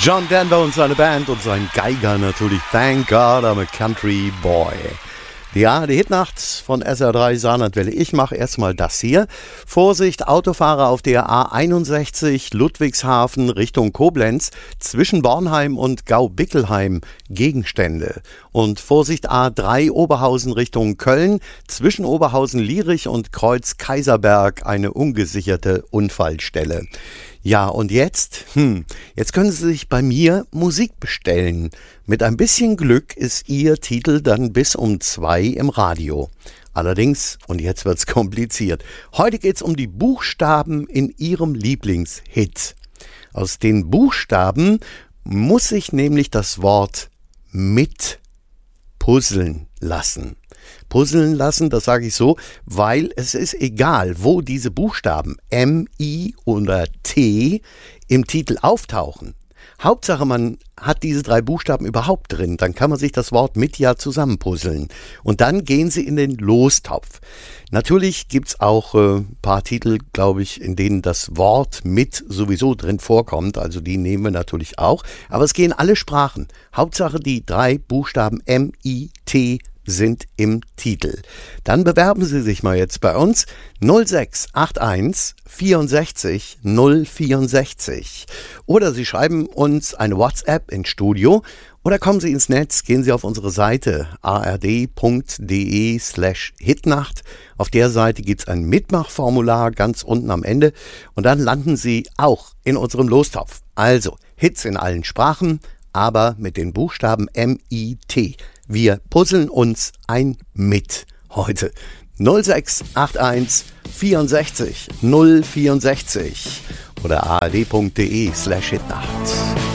John Denver und seine Band und sein Geiger natürlich. Thank God I'm a Country Boy. Ja, die Hitnacht von SR3 Saarlandwelle. Ich mache erstmal das hier. Vorsicht, Autofahrer auf der A61 Ludwigshafen Richtung Koblenz zwischen Bornheim und Gau-Bickelheim Gegenstände. Und Vorsicht, A3 Oberhausen Richtung Köln zwischen Oberhausen-Lierich und Kreuz-Kaiserberg eine ungesicherte Unfallstelle. Ja, und jetzt können Sie sich bei mir Musik bestellen. Mit ein bisschen Glück ist Ihr Titel dann bis um 2 im Radio. Allerdings, und jetzt wird's kompliziert, heute geht's um die Buchstaben in Ihrem Lieblingshit. Aus den Buchstaben muss sich nämlich das Wort mit puzzeln lassen. Puzzeln lassen, das sage ich so, weil es ist egal, wo diese Buchstaben M, I oder T im Titel auftauchen. Hauptsache, man hat diese 3 Buchstaben überhaupt drin, dann kann man sich das Wort mit ja zusammenpuzzeln. Und dann gehen sie in den Lostopf. Natürlich gibt's auch ein paar Titel, glaube ich, in denen das Wort mit sowieso drin vorkommt. Also die nehmen wir natürlich auch. Aber es gehen alle Sprachen. Hauptsache, die 3 Buchstaben M, I, T sind im Titel. Dann bewerben Sie sich mal jetzt bei uns 0681 64 064 oder Sie schreiben uns eine WhatsApp ins Studio oder kommen Sie ins Netz, gehen Sie auf unsere Seite ard.de/hitnacht. Auf der Seite gibt es ein Mitmachformular ganz unten am Ende und dann landen Sie auch in unserem Lostopf. Also Hits in allen Sprachen, aber mit den Buchstaben M-I-T. Wir puzzeln uns ein mit heute. 0681 64 064 oder ard.de/hitnacht.